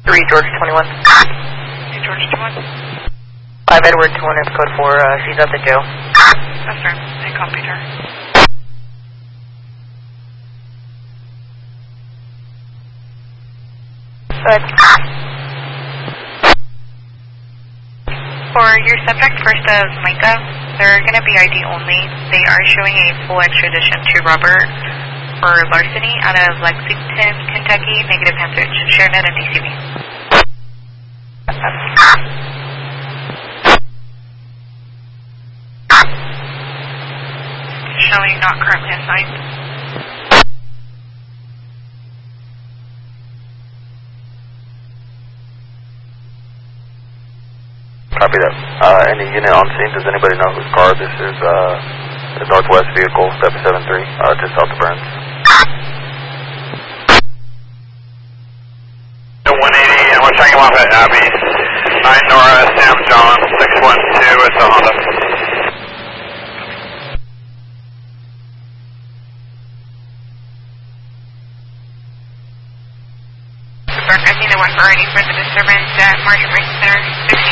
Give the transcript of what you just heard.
3 George 21. 3 George 21. 5 Edward 2 is code 4, she's at the jail. Affirm, I copied her. Good. For your subject, first of Micah, they're going to be ID only. They are showing a full extradition to Robert for larceny out of Lexington, Kentucky, negative hand switch, ShareNet and DCB. Showing not currently assigned. Copy that. Any unit on scene, does anybody know whose car this is? The Northwest vehicle, 773, just south of Burns. 180, and we're taking him off at Abbey. 9 Nora, Sam John, 612, it's a Honda. I see the one already for the disturbance at Market Racing Center, 16